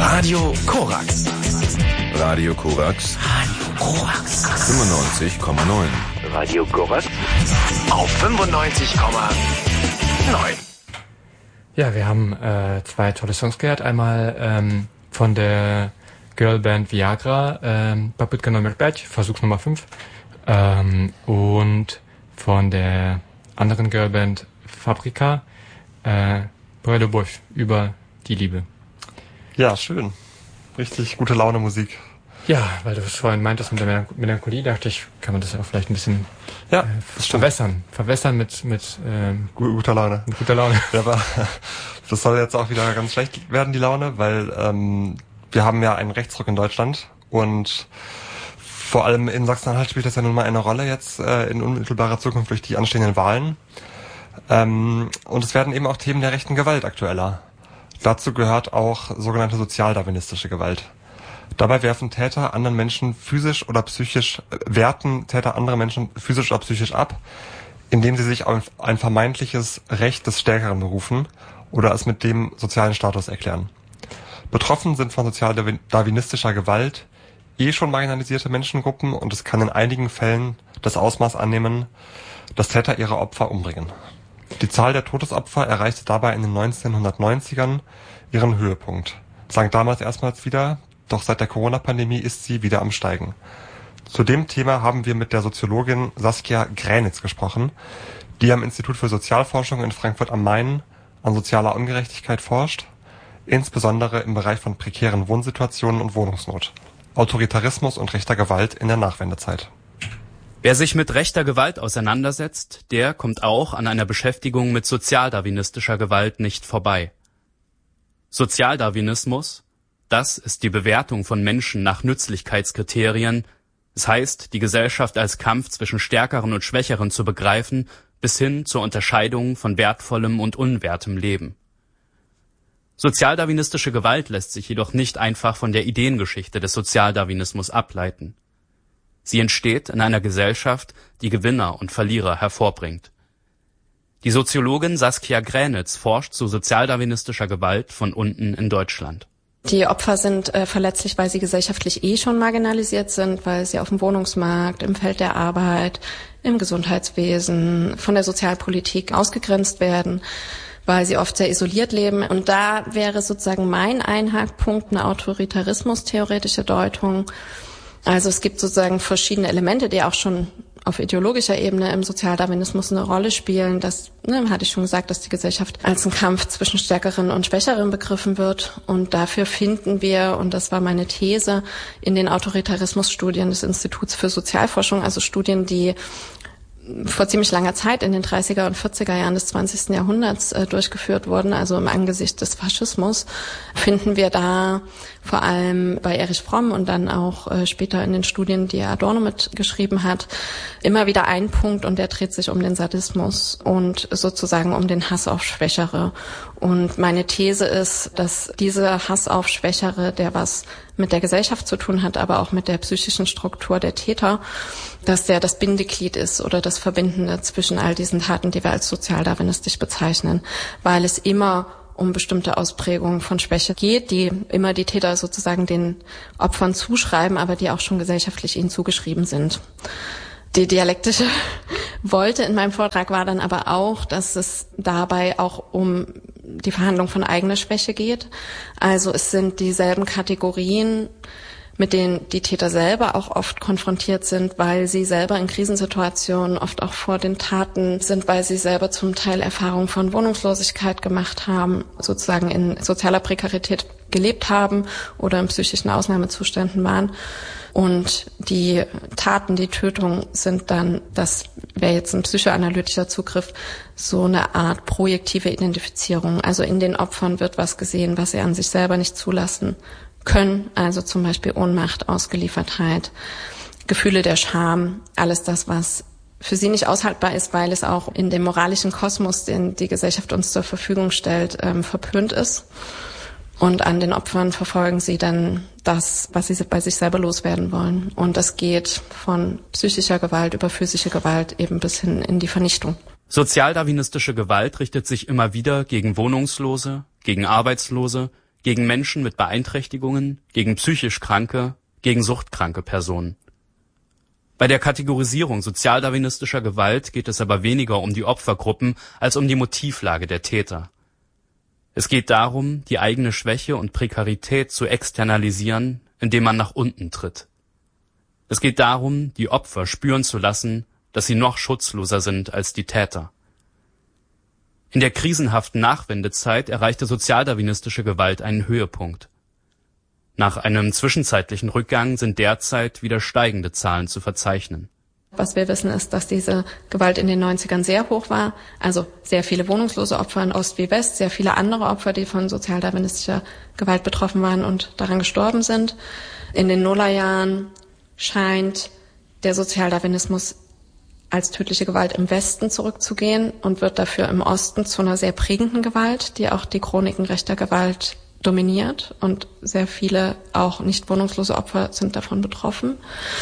Radio Korax. Radio Korax. Radio Korax. 95,9. Radio Korax. Auf 95,9. Ja, wir haben zwei tolle Songs gehört. Einmal von der Girlband Viagra, Попытка номер 5, Versuch Nummer 5. Und von der anderen Girlband Fabrika, Про любовь, über die Liebe. Ja, schön. Richtig gute Laune Musik. Ja, weil du es vorhin meintest mit der Melancholie, dachte ich, kann man das auch vielleicht ein bisschen verwässern mit guter Laune. Mit guter Laune. Ja, aber das soll jetzt auch wieder ganz schlecht werden, die Laune, weil wir haben ja einen Rechtsruck in Deutschland und vor allem in Sachsen-Anhalt spielt das ja nun mal eine Rolle jetzt in unmittelbarer Zukunft durch die anstehenden Wahlen. Und es werden eben auch Themen der rechten Gewalt aktueller. Dazu gehört auch sogenannte sozialdarwinistische Gewalt. Dabei werten Täter andere Menschen physisch oder psychisch ab, indem sie sich auf ein vermeintliches Recht des Stärkeren berufen oder es mit dem sozialen Status erklären. Betroffen sind von sozialdarwinistischer Gewalt schon marginalisierte Menschengruppen und es kann in einigen Fällen das Ausmaß annehmen, dass Täter ihre Opfer umbringen. Die Zahl der Todesopfer erreichte dabei in den 1990ern ihren Höhepunkt. Sank damals erstmals wieder, doch seit der Corona-Pandemie ist sie wieder am Steigen. Zu dem Thema haben wir mit der Soziologin Saskia Gränitz gesprochen, die am Institut für Sozialforschung in Frankfurt am Main an sozialer Ungerechtigkeit forscht, insbesondere im Bereich von prekären Wohnsituationen und Wohnungsnot, Autoritarismus und rechter Gewalt in der Nachwendezeit. Wer sich mit rechter Gewalt auseinandersetzt, der kommt auch an einer Beschäftigung mit sozialdarwinistischer Gewalt nicht vorbei. Sozialdarwinismus, das ist die Bewertung von Menschen nach Nützlichkeitskriterien, das heißt, die Gesellschaft als Kampf zwischen Stärkeren und Schwächeren zu begreifen, bis hin zur Unterscheidung von wertvollem und unwertem Leben. Sozialdarwinistische Gewalt lässt sich jedoch nicht einfach von der Ideengeschichte des Sozialdarwinismus ableiten. Sie entsteht in einer Gesellschaft, die Gewinner und Verlierer hervorbringt. Die Soziologin Saskia Gränitz forscht zu sozialdarwinistischer Gewalt von unten in Deutschland. Die Opfer sind verletzlich, weil sie gesellschaftlich schon marginalisiert sind, weil sie auf dem Wohnungsmarkt, im Feld der Arbeit, im Gesundheitswesen, von der Sozialpolitik ausgegrenzt werden, weil sie oft sehr isoliert leben. Und da wäre sozusagen mein Einhackpunkt eine autoritarismus-theoretische Deutung. Also es gibt sozusagen verschiedene Elemente, die auch schon auf ideologischer Ebene im Sozialdarwinismus eine Rolle spielen. Das hatte ich schon gesagt, dass die Gesellschaft als ein Kampf zwischen Stärkeren und Schwächeren begriffen wird. Und dafür finden wir, und das war meine These, in den Autoritarismusstudien des Instituts für Sozialforschung, also Studien, die vor ziemlich langer Zeit in den 30er und 40er Jahren des 20. Jahrhunderts durchgeführt wurden, also im Angesicht des Faschismus, finden wir da vor allem bei Erich Fromm und dann auch später in den Studien, die Adorno mitgeschrieben hat, immer wieder einen Punkt, und der dreht sich um den Sadismus und sozusagen um den Hass auf Schwächere. Und meine These ist, dass dieser Hass auf Schwächere, der was mit der Gesellschaft zu tun hat, aber auch mit der psychischen Struktur der Täter, dass der das Bindeglied ist oder das Verbindende zwischen all diesen Taten, die wir als sozialdarwinistisch bezeichnen, weil es immer um bestimmte Ausprägungen von Schwäche geht, die immer die Täter sozusagen den Opfern zuschreiben, aber die auch schon gesellschaftlich ihnen zugeschrieben sind. Die dialektische Wolte in meinem Vortrag war dann aber auch, dass es dabei auch um die Verhandlung von eigener Schwäche geht. Also es sind dieselben Kategorien, mit denen die Täter selber auch oft konfrontiert sind, weil sie selber in Krisensituationen oft auch vor den Taten sind, weil sie selber zum Teil Erfahrungen von Wohnungslosigkeit gemacht haben, sozusagen in sozialer Prekarität gelebt haben oder in psychischen Ausnahmezuständen waren. Und die Taten, die Tötung sind dann, das wäre jetzt ein psychoanalytischer Zugriff, so eine Art projektive Identifizierung. Also in den Opfern wird was gesehen, was sie an sich selber nicht zulassen können. Also zum Beispiel Ohnmacht, Ausgeliefertheit, Gefühle der Scham, alles das, was für sie nicht aushaltbar ist, weil es auch in dem moralischen Kosmos, den die Gesellschaft uns zur Verfügung stellt, verpönt ist. Und an den Opfern verfolgen sie dann das, was sie bei sich selber loswerden wollen. Und das geht von psychischer Gewalt über physische Gewalt eben bis hin in die Vernichtung. Sozialdarwinistische Gewalt richtet sich immer wieder gegen Wohnungslose, gegen Arbeitslose, gegen Menschen mit Beeinträchtigungen, gegen psychisch Kranke, gegen suchtkranke Personen. Bei der Kategorisierung sozialdarwinistischer Gewalt geht es aber weniger um die Opfergruppen als um die Motivlage der Täter. Es geht darum, die eigene Schwäche und Prekarität zu externalisieren, indem man nach unten tritt. Es geht darum, die Opfer spüren zu lassen, dass sie noch schutzloser sind als die Täter. In der krisenhaften Nachwendezeit erreichte sozialdarwinistische Gewalt einen Höhepunkt. Nach einem zwischenzeitlichen Rückgang sind derzeit wieder steigende Zahlen zu verzeichnen. Was wir wissen, ist, dass diese Gewalt in den 90ern sehr hoch war. Also sehr viele wohnungslose Opfer in Ost wie West, sehr viele andere Opfer, die von sozialdarwinistischer Gewalt betroffen waren und daran gestorben sind. In den Nullerjahren scheint der Sozialdarwinismus als tödliche Gewalt im Westen zurückzugehen und wird dafür im Osten zu einer sehr prägenden Gewalt, die auch die Chroniken rechter Gewalt dominiert. Und sehr viele auch nicht wohnungslose Opfer sind davon betroffen.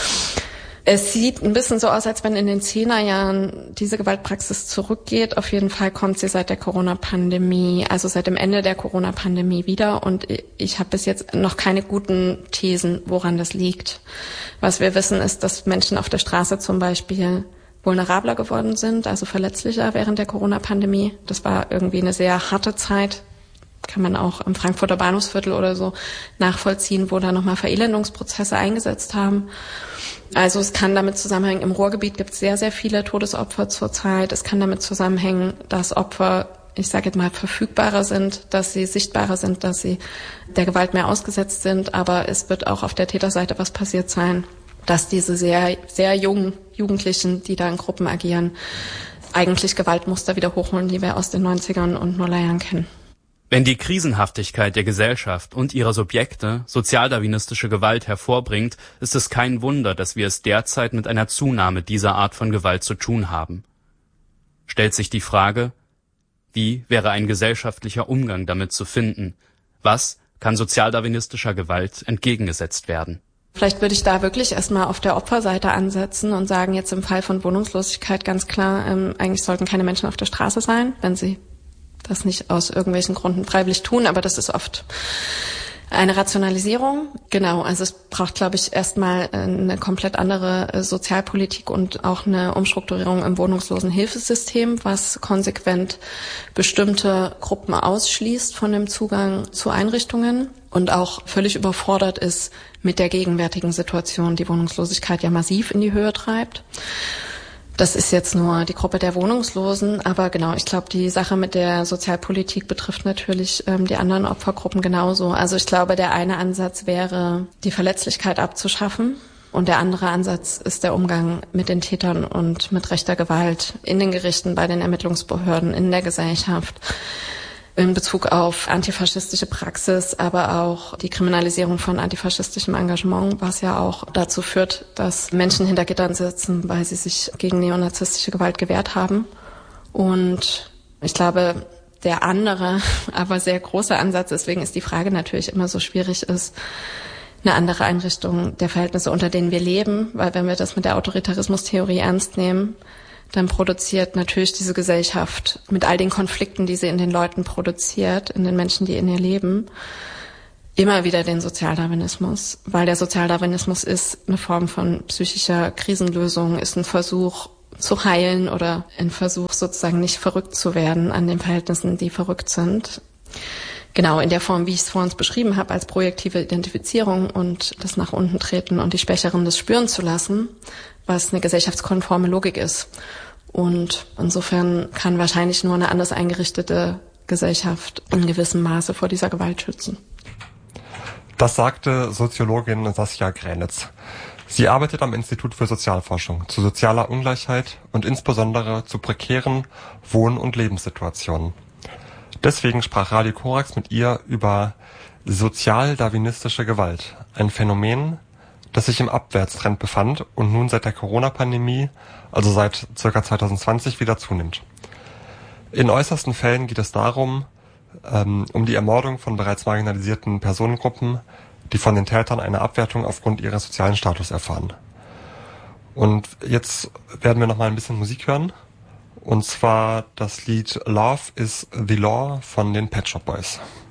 Es sieht ein bisschen so aus, als wenn in den 10er Jahren diese Gewaltpraxis zurückgeht. Auf jeden Fall kommt sie seit der Corona-Pandemie, also seit dem Ende der Corona-Pandemie wieder. Und ich habe bis jetzt noch keine guten Thesen, woran das liegt. Was wir wissen, ist, dass Menschen auf der Straße zum Beispiel vulnerabler geworden sind, also verletzlicher während der Corona-Pandemie. Das war irgendwie eine sehr harte Zeit. Kann man auch im Frankfurter Bahnhofsviertel oder so nachvollziehen, wo da nochmal Verelendungsprozesse eingesetzt haben. Also es kann damit zusammenhängen, im Ruhrgebiet gibt es sehr, sehr viele Todesopfer zurzeit. Es kann damit zusammenhängen, dass Opfer, ich sage jetzt mal, verfügbarer sind, dass sie sichtbarer sind, dass sie der Gewalt mehr ausgesetzt sind. Aber es wird auch auf der Täterseite was passiert sein, dass diese sehr, sehr jungen Jugendlichen, die da in Gruppen agieren, eigentlich Gewaltmuster wieder hochholen, die wir aus den 90ern und Nullerjahren kennen. Wenn die Krisenhaftigkeit der Gesellschaft und ihrer Subjekte sozialdarwinistische Gewalt hervorbringt, ist es kein Wunder, dass wir es derzeit mit einer Zunahme dieser Art von Gewalt zu tun haben. Stellt sich die Frage, wie wäre ein gesellschaftlicher Umgang damit zu finden? Was kann sozialdarwinistischer Gewalt entgegengesetzt werden? Vielleicht würde ich da wirklich erstmal auf der Opferseite ansetzen und sagen, jetzt im Fall von Wohnungslosigkeit ganz klar, eigentlich sollten keine Menschen auf der Straße sein, wenn sie das nicht aus irgendwelchen Gründen freiwillig tun, aber das ist oft eine Rationalisierung. Genau, also es braucht, glaube ich, erstmal eine komplett andere Sozialpolitik und auch eine Umstrukturierung im Wohnungslosenhilfesystem, was konsequent bestimmte Gruppen ausschließt von dem Zugang zu Einrichtungen und auch völlig überfordert ist mit der gegenwärtigen Situation, die Wohnungslosigkeit ja massiv in die Höhe treibt. Das ist jetzt nur die Gruppe der Wohnungslosen, aber genau, ich glaube, die Sache mit der Sozialpolitik betrifft natürlich die anderen Opfergruppen genauso. Also ich glaube, der eine Ansatz wäre, die Verletzlichkeit abzuschaffen und der andere Ansatz ist der Umgang mit den Tätern und mit rechter Gewalt in den Gerichten, bei den Ermittlungsbehörden, in der Gesellschaft. In Bezug auf antifaschistische Praxis, aber auch die Kriminalisierung von antifaschistischem Engagement, was ja auch dazu führt, dass Menschen hinter Gittern sitzen, weil sie sich gegen neonazistische Gewalt gewehrt haben. Und ich glaube, der andere, aber sehr große Ansatz, deswegen ist die Frage natürlich immer so schwierig, ist eine andere Einrichtung der Verhältnisse, unter denen wir leben, weil wenn wir das mit der Autoritarismustheorie ernst nehmen, dann produziert natürlich diese Gesellschaft mit all den Konflikten, die sie in den Leuten produziert, in den Menschen, die in ihr leben, immer wieder den Sozialdarwinismus. Weil der Sozialdarwinismus ist eine Form von psychischer Krisenlösung, ist ein Versuch zu heilen oder ein Versuch sozusagen nicht verrückt zu werden an den Verhältnissen, die verrückt sind. Genau, in der Form, wie ich es vor uns beschrieben habe, als projektive Identifizierung und das nach unten treten und die Schwächeren das spüren zu lassen, was eine gesellschaftskonforme Logik ist. Und insofern kann wahrscheinlich nur eine anders eingerichtete Gesellschaft in gewissem Maße vor dieser Gewalt schützen. Das sagte Soziologin Saskia Grenitz. Sie arbeitet am Institut für Sozialforschung zu sozialer Ungleichheit und insbesondere zu prekären Wohn- und Lebenssituationen. Deswegen sprach Radio Korax mit ihr über sozialdarwinistische Gewalt, ein Phänomen, das sich im Abwärtstrend befand und nun seit der Corona-Pandemie, also seit ca. 2020, wieder zunimmt. In äußersten Fällen geht es darum, um die Ermordung von bereits marginalisierten Personengruppen, die von den Tätern eine Abwertung aufgrund ihres sozialen Status erfahren. Und jetzt werden wir nochmal ein bisschen Musik hören, und zwar das Lied Love is the Law von den Pet Shop Boys.